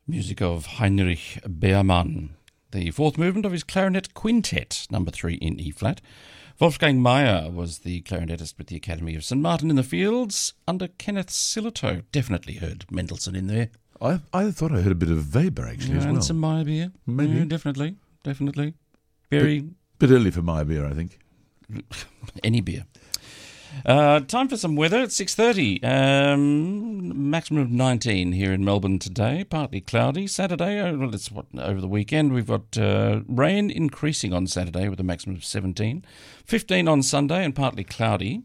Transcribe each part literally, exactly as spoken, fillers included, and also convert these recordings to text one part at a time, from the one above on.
Music of Heinrich Beermann. The fourth movement of his clarinet quintet, number three in E-flat. Wolfgang Meyer was the clarinetist with the Academy of Saint Martin in the Fields under Kenneth Sillitoe. Definitely heard Mendelssohn in there. I I thought I heard a bit of Weber actually Yeah, as well. and some Meyerbeer. Maybe. Yeah, definitely, definitely. Very... Bit, bit early for Meyerbeer, I think. Any beer. Uh, time for some weather at six thirty. Um, maximum of nineteen here in Melbourne today. Partly cloudy. Saturday, oh, well, it's what, over the weekend. We've got uh, rain increasing on Saturday with a maximum of seventeen. fifteen on Sunday and partly cloudy.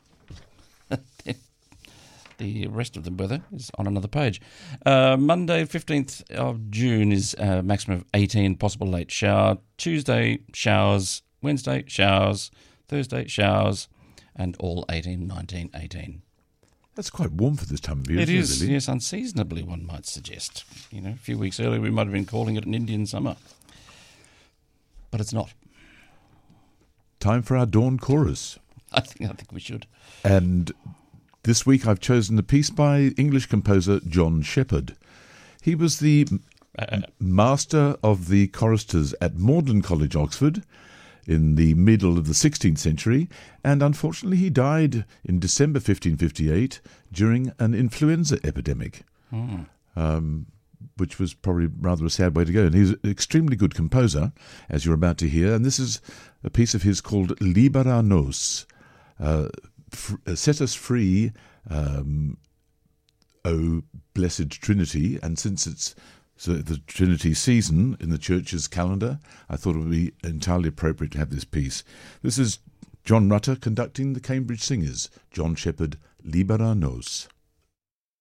The rest of the weather is on another page. Uh, Monday, fifteenth of June is a maximum of eighteen, possible late shower. Tuesday, showers. Wednesday, showers. Thursday, showers. And all eighteen, nineteen, eighteen. That's quite warm for this time of year, It isn't is, it, really? yes, unseasonably, one might suggest. You know, a few weeks earlier we might have been calling it an Indian summer. But it's not. Time for our dawn chorus. I think I think we should. And this week I've chosen a piece by English composer John Shepherd. He was the Uh, master of the choristers at Magdalen College, Oxford, in the middle of the sixteenth century, and unfortunately he died in December fifteen fifty-eight during an influenza epidemic, hmm. um, which was probably rather a sad way to go. And he's an extremely good composer, as you're about to hear, and this is a piece of his called Libera Nos, uh, f- Set Us Free, um, O Blessed Trinity, and since it's So the Trinity season in the church's calendar, I thought it would be entirely appropriate to have this piece. This is John Rutter conducting the Cambridge Singers, John Shepherd, Libera Nos.